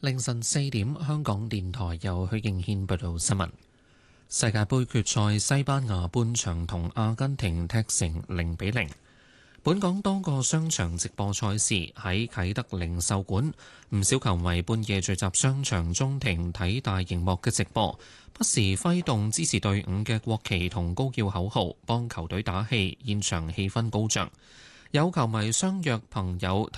凌晨4點，香港電台由許敬軒報道新聞。世界盃決賽，西班牙半場同阿根廷踢成0-0。本港多個商場直播賽事，喺啟德零售館，唔少球迷半夜聚集商場中庭睇大熒幕嘅直播，不時揮動支持隊伍嘅國旗同高叫口號，幫球隊打氣，現場氣氛高漲。有球迷相約朋友